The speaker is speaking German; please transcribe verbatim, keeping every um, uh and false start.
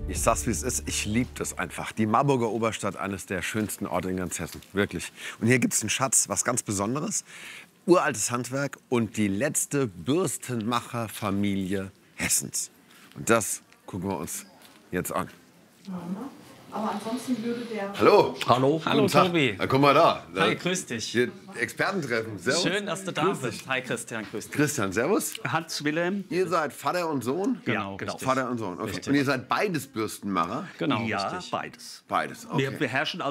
Ich sag's, wie es ist. Ich liebe das einfach. Die Marburger Oberstadt, eines der schönsten Orte in ganz Hessen. Wirklich. Und hier gibt's einen Schatz, was ganz Besonderes. Uraltes Handwerk und die letzte Bürstenmacherfamilie Hessens. Und das gucken wir uns jetzt an. Aber ansonsten würde der... Hallo. Hallo. Hallo, Guten Tag. Tobi. Na, guck mal da. da. Hi, grüß dich. Hier Expertentreffen. Servus. Schön, dass du da Grüß bist. dich. Hi, Christian, grüß dich. Christian, servus. Hans Wilhelm. Ihr seid Vater und Sohn? Genau, genau. richtig. Vater und Sohn. Okay. Richtig. Und ihr seid beides Bürstenmacher? Genau, Ja, richtig. beides. Beides. Okay. Wir beherrschen